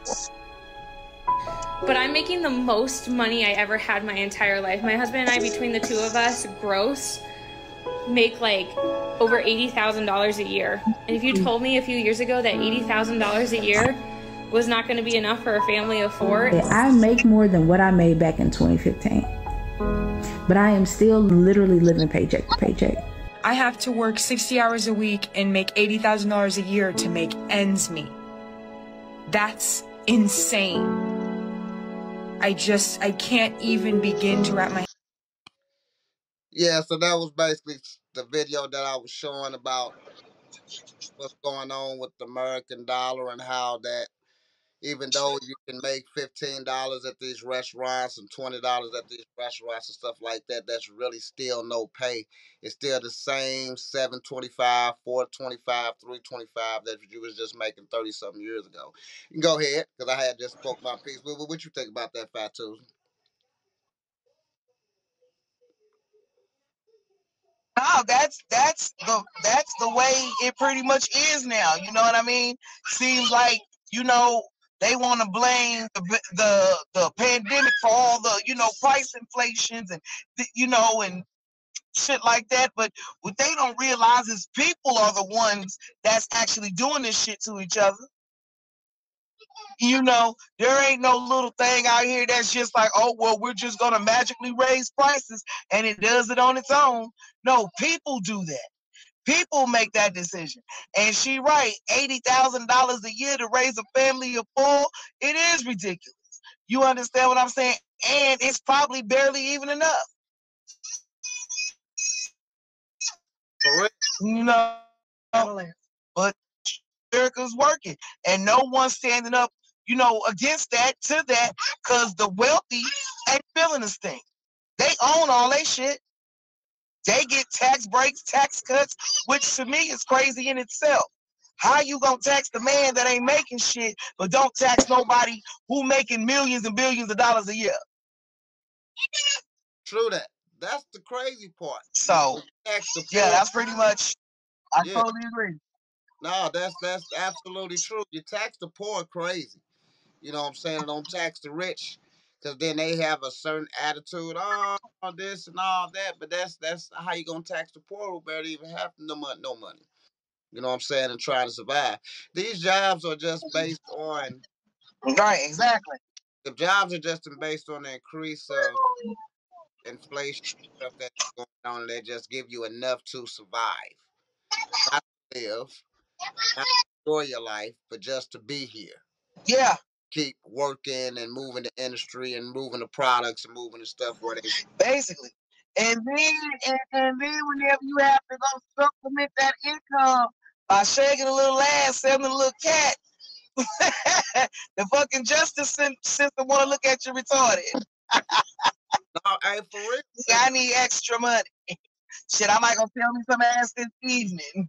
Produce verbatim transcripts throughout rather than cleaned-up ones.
But I'm making the most money I ever had my entire life. My husband and I, between the two of us, gross, make like over eighty thousand dollars a year. And if you told me a few years ago that eighty thousand dollars a year was not going to be enough for a family of four. I make more than what I made back in twenty fifteen. But I am still literally living paycheck to paycheck. I have to work sixty hours a week and make eighty thousand dollars a year to make ends meet. That's insane. I just, I can't even begin to wrap my... Yeah, so that was basically the video that I was showing about what's going on with the American dollar and how that even though you can make fifteen dollars at these restaurants and twenty dollars at these restaurants and stuff like that, that's really still no pay. It's still the same seven twenty-five, four twenty-five, three twenty-five that you was just making thirty-something years ago. You can go ahead, because I had just spoke my piece. What, what you think about that, Fatu? No, that's that's the that's the way it pretty much is now. You know what I mean? Seems like, you know, they want to blame the, the the pandemic for all the, you know, price inflations and, you know, and shit like that. But what they don't realize is people are the ones that's actually doing this shit to each other. You know, there ain't no little thing out here that's just like, oh, well, we're just going to magically raise prices and it does it on its own. No, people do that. People make that decision. And she right, eighty thousand dollars a year to raise a family of four, it is ridiculous. You understand what I'm saying? And it's probably barely even enough. You know, but America's working and no one's standing up, you know, against that, to that, because the wealthy ain't feeling this thing. They own all that shit. They get tax breaks, tax cuts, which to me is crazy in itself. How you gonna tax the man that ain't making shit, but don't tax nobody who making millions and billions of dollars a year? True that. That's the crazy part. So, yeah, that's pretty much, I yeah. totally agree. No, that's that's absolutely true. You tax the poor crazy. You know what I'm saying? And don't tax the rich, because then they have a certain attitude, oh, this and all that. But that's that's how you gonna tax the poor who barely even have no money, no money. You know what I'm saying? And trying to survive. These jobs are just based on right, exactly. The jobs are just based on the increase of inflation stuff that's going on. And they just give you enough to survive, not to live, not to enjoy your life, but just to be here. Yeah. Keep working and moving the industry and moving the products and moving the stuff where they basically. And then and, and then whenever you have to go supplement that income by shaking a little ass, selling a little cat, the fucking justice system want to look at you retarded. No, hey, for real. I need extra money. Shit, I might go sell me some ass this evening.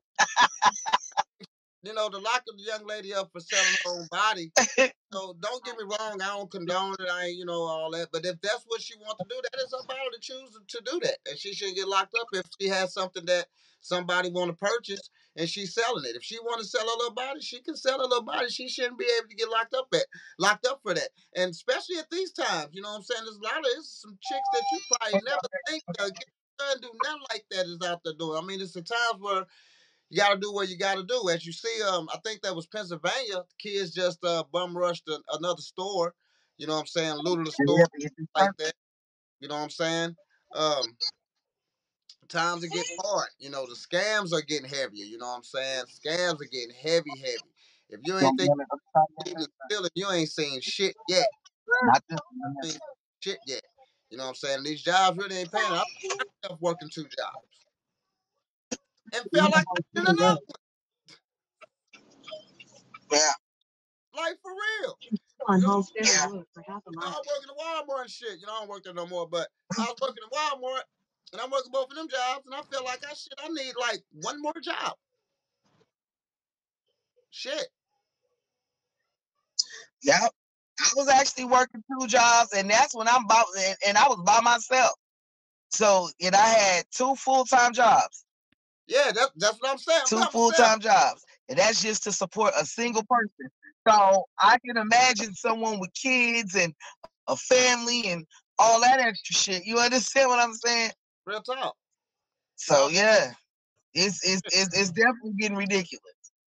You know, to lock the young lady up for selling her own body. So don't get me wrong, I don't condone it. I ain't, you know, all that. But if that's what she wants to do, that is her body to choose to do that. And she shouldn't get locked up if she has something that somebody want to purchase and she's selling it. If she want to sell her little body, she can sell her little body. She shouldn't be able to get locked up at locked up for that. And especially at these times, you know what I'm saying? There's a lot of there's some chicks that you probably never think uh, get done do nothing like that is out there doing. I mean, it's the times where you got to do what you got to do. As you see, um, I think that was Pennsylvania. Kids just uh, bum rushed a, another store. You know what I'm saying? Looted the store like that. You know what I'm saying? Um, times are getting hard. You know, the scams are getting heavier. You know what I'm saying? Scams are getting heavy, heavy. If you ain't think stealing, you ain't seen shit yet. You ain't seen shit yet. You know what I'm saying? These jobs really ain't paying. I'm working two jobs. And felt like I should have known. Yeah. Like, for real. On you know, Halsted yeah. Road for half a you know, mile. I'm working at Walmart and shit. You know, I don't work there no more, but I was working at Walmart, and I'm working both of them jobs, and I feel like I shit, I need like one more job. Shit. Yep. I was actually working two jobs, and that's when I'm about, and, and I was by myself. So, and I had two full-time jobs. Yeah, that, that's what I'm saying. Two full-time jobs. And that's just to support a single person. So I can imagine someone with kids and a family and all that extra shit. You understand what I'm saying? Real talk. So yeah, it's it's it's, it's definitely getting ridiculous.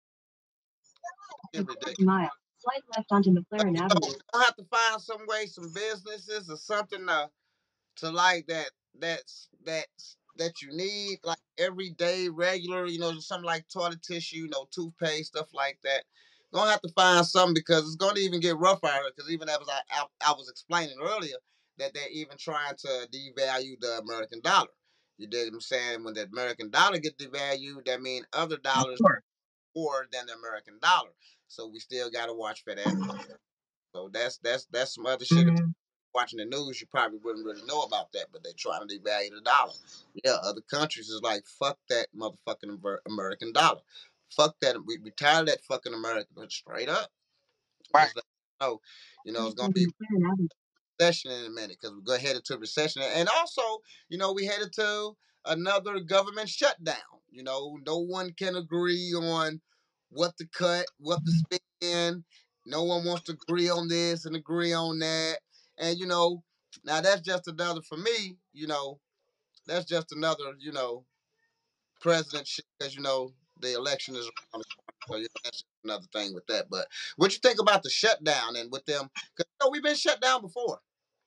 Get ridiculous. Slight left onto McLaren But, you know, Avenue. we don't have to find some way, some businesses or something to to like that that's that's that you need like every day, regular. You know, something like toilet tissue, you know, toothpaste, stuff like that. Gonna have to find something because it's gonna even get rough out here. Because even as I, I I was explaining earlier that they're even trying to devalue the American dollar. You dig what I'm saying? When the American dollar get devalued, that means other dollars more than the American dollar. So we still gotta watch for that. So that's that's that's some other shit. Mhm. Watching the news, you probably wouldn't really know about that, but they're trying to devalue the dollar. Yeah, other countries is like, fuck that motherfucking Amer- American dollar. Fuck that. We, we tired of that fucking American, but straight up. Right. Just let you know, you know, it's Left going to onto be McLaren Avenue. recession in a minute because we're going to head into recession. And also, you know, we headed to another government shutdown. You know, no one can agree on what to cut, what to spend. No one wants to agree on this and agree on that. And, you know, now that's just another, for me, you know, that's just another, you know, president shit because, you know, the election is around the corner. So, you know, that's just another thing with that. But what you think about the shutdown and with them? Because, you know, we've been shut down before.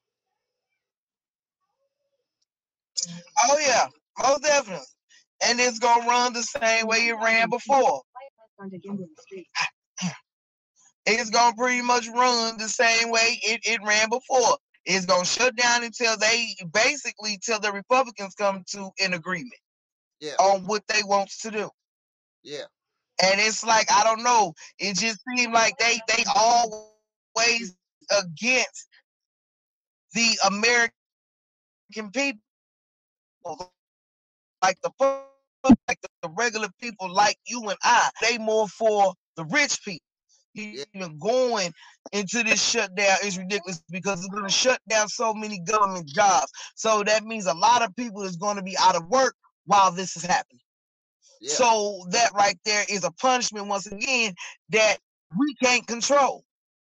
Oh yeah, most definitely. And it's gonna run the same way it ran before. Slight left onto Gimblin Street. It's gonna pretty much run the same way it, it ran before. It's gonna shut down until they basically till the Republicans come to an agreement Yeah, on what they want to do. yeah, And it's like, I don't know, it just seemed like they they always against the American people, like the pu- like the, the regular people like you and I. They more for the rich people. yeah, Even going into this shutdown is ridiculous because it's going to shut down so many government jobs. So that means a lot of people is going to be out of work while this is happening. yeah. So that right there is a punishment once again that we can't control.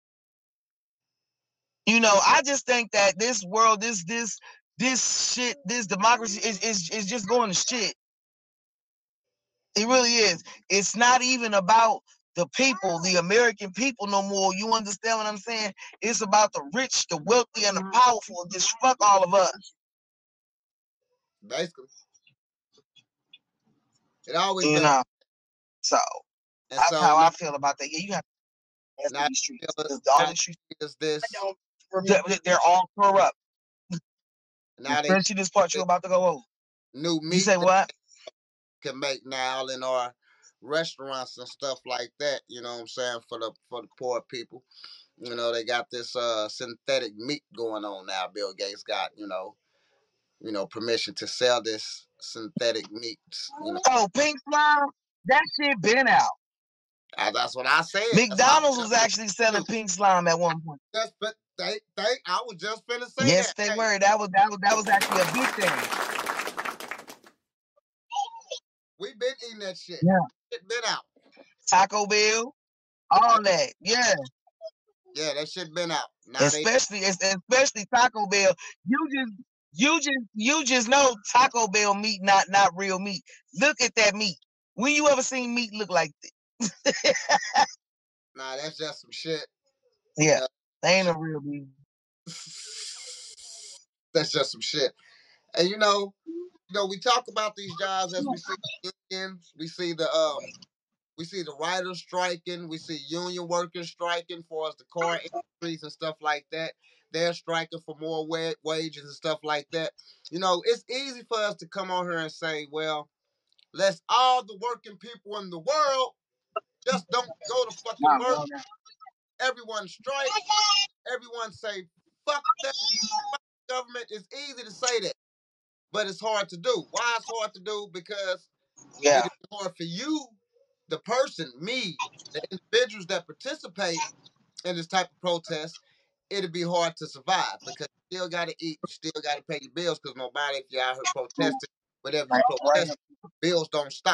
You know, I just think that this world, this this this shit, this democracy is is, is just going to shit. It really is. It's not even about the people, the American people no more. You understand what I'm saying? It's about the rich, the wealthy, and the powerful. Just fuck all of us. Basically, it always You does. know. So And that's so how now, I feel about that. Yeah, you have to ask now these streets. feel Because it- all now these streets, is this they're, they're all corrupt. now they Especially this part you're about to go over. new You meat say that what? they can make now in our restaurants and stuff like that. You know what I'm saying, for the for the poor people. You know, they got this uh synthetic meat going on now. Bill Gates got, you know, you know, permission to sell this synthetic meat. You know, Oh, pink slime? That shit been out. Uh, that's what I said. That's McDonald's what was I was actually selling just, pink slime at one point. just but they they I was just finna say Yes, that. they Hey, were. That was that was that was actually a big thing. we been eating that shit. Yeah. It been out. Taco Bell, all that. Yeah. Yeah, that shit been out. Now they Especially especially Taco Bell. You just you just you just know Taco Bell meat not not real meat. Look at that meat. When you ever seen meat look like this? nah, that's just some shit. Yeah. Uh, They ain't a real meat. that's just some shit. And you know, you know, we talk about these jobs as we see the unions, we see the um we see the writers striking, we see union workers striking for us, the car industries and stuff like that. They're striking for more wa- wages and stuff like that. You know, it's easy for us to come on here and say, well, let's all the working people in the world just don't go to fucking work. Everyone strike. Everyone say, fuck that government. It's easy to say that, but it's hard to do. Why it's hard to do? Because Yeah. it is hard for you, the person, me, the individuals that participate in this type of protest. It'd be hard to survive because you still got to eat, you still got to pay your bills because nobody, if you're out here protesting, whatever you protest, bills don't stop.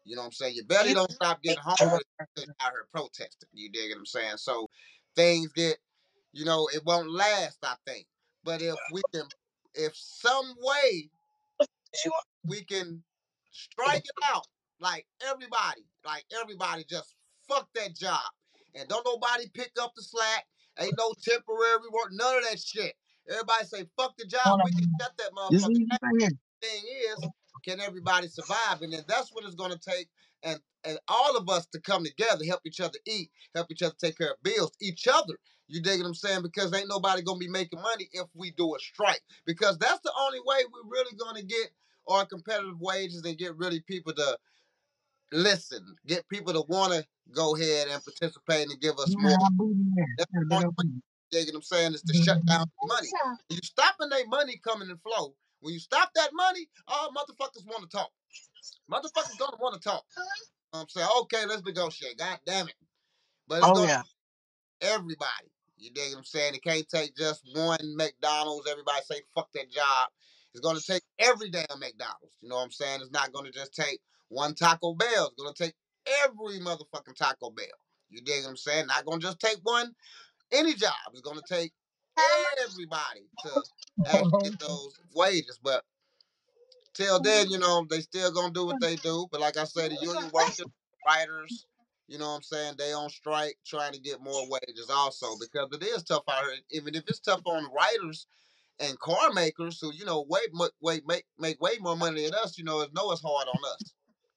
You know what I'm saying? Your belly don't stop getting hungry because you're out here protesting. You dig what I'm saying? So things get, you know, it won't last, I think. But if we can, if some way we can strike it out, like everybody, like everybody just fuck that job. And don't nobody pick up the slack. Ain't no temporary work, none of that shit. Everybody say, fuck the job, we can shut that motherfucker down. Thing is, can everybody survive? And then that's what it's going to take, and, and all of us to come together, help each other eat, help each other take care of bills, each other. You dig what I'm saying? Because ain't nobody going to be making money if we do a strike. Because that's the only way we're really going to get our competitive wages and get really people to listen, get people to want to go ahead and participate and give us more. That's the only way, you dig what I'm saying, is to shut down money. When you stopping their money coming and flow, when you stop that money, all motherfuckers want to talk. Motherfuckers gonna want to talk. I'm saying, okay, let's negotiate. God damn it. But it's Oh, gonna yeah. everybody. You dig what I'm saying? It can't take just one McDonald's. Everybody say, fuck that job. It's gonna take every damn McDonald's. You know what I'm saying? It's not gonna just take one Taco Bell. It's gonna take every motherfucking Taco Bell. You dig what I'm saying? Not gonna just take one, any job. It's gonna take everybody to actually get those wages. But till then, you know, they still gonna do what they do. But like I said, the union workers, writers, you know what I'm saying, they on strike trying to get more wages also, because it is tough out here. Even if it's tough on writers and car makers who, you know, way, way make make way more money than us, you know, it's know it's hard on us.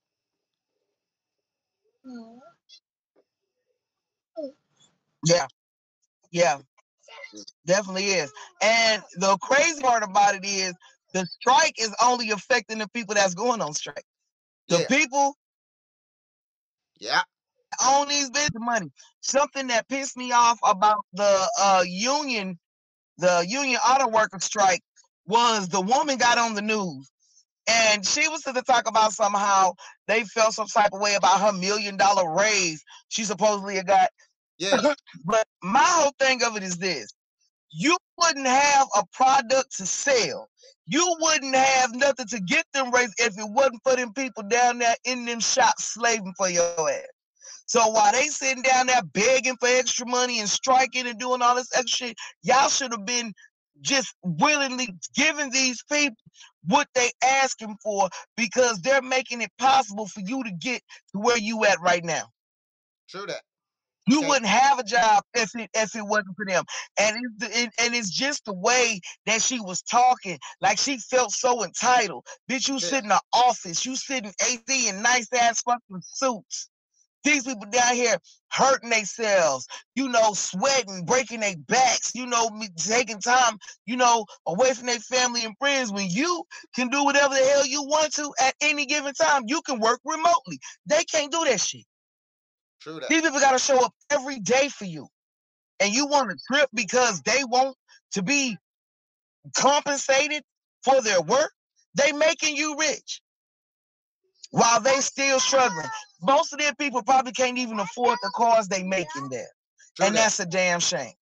Yeah. Yeah. Definitely is. And the crazy part about it is the strike is only affecting the people that's going on strike. The Yeah. people Yeah. own these business money. Something that pissed me off about the uh, union, the union auto worker strike, was the woman got on the news and she was to talk about somehow they felt some type of way about her million dollar raise she supposedly got. Yeah. But my whole thing of it is this: you wouldn't have a product to sell. You wouldn't have nothing to get them raised if it wasn't for them people down there in them shops slaving for your ass. So while they sitting down there begging for extra money and striking and doing all this extra shit, y'all should have been just willingly giving these people what they asking for, because they're making it possible for you to get to where you at right now. True that. You Okay. wouldn't have a job if it if it wasn't for them. And it's, it, and it's just the way that she was talking, like she felt so entitled. Bitch, you Yeah. sit in the office, you sit in A C in nice ass fucking suits. These people down here hurting themselves, you know, sweating, breaking their backs, you know, taking time, you know, away from their family and friends. When you can do whatever the hell you want to at any given time, you can work remotely. They can't do that shit. True that. These people got to show up every day for you. And you want to trip because they want to be compensated for their work. They making you rich while they still struggling. Most of their people probably can't even afford the cars they making there. True and that. that's a damn shame.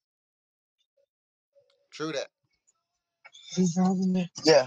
True that. Yeah.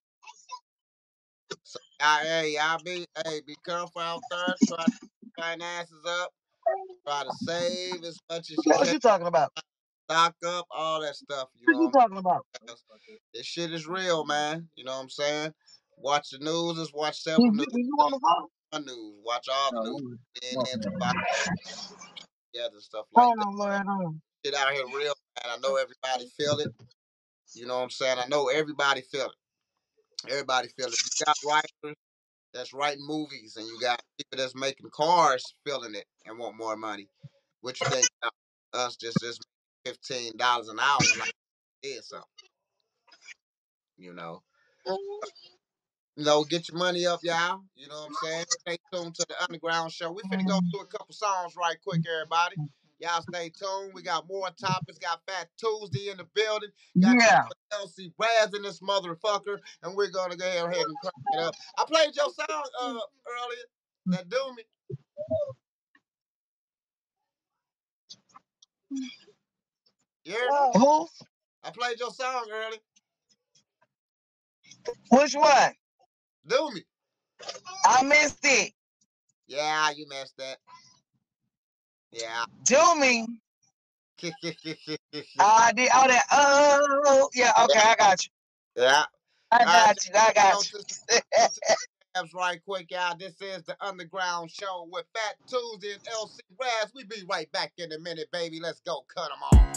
So, uh, hey, y'all be, hey, be careful out there. Try to keep finances up. Try to save as much as you What can. you talking about? Stock up, all that stuff. You What know you what I'm talking about? saying? This shit is real, man. You know what I'm saying? Watch the news. Just watch several You, news. you on the phone? One news. Watch all the news. And then talk together, stuff like Hold that. on, Lord, hold on. Shit out here real, man. I know everybody feel it. You know what I'm saying? I know everybody feel it. Everybody feel it. You got writers that's writing movies, and you got people that's making cars feeling it and want more money. What you think about us just just fifteen dollars an hour like it is something? You know. You know, get your money up, y'all. You know what I'm saying? Stay tuned to the Underground Show. We finna go through a couple songs right quick, everybody. Y'all stay tuned. We got more topics. Got Fat Tuesday in the building. Got Yeah. L C Braz in this motherfucker. And we're gonna go ahead and crank it up. I played your song uh earlier. That do me. Yeah. Who? I played your song earlier. Which one? Do me. I missed it. Yeah, you missed that. Yeah. Do me. I did all that. Oh, yeah. Okay, I got you. Yeah. I got you. I got you. Right quick, y'all. This is the Underground Show with Fat Tuesday and L C Raz. We be right back in a minute, baby. Let's go cut them off.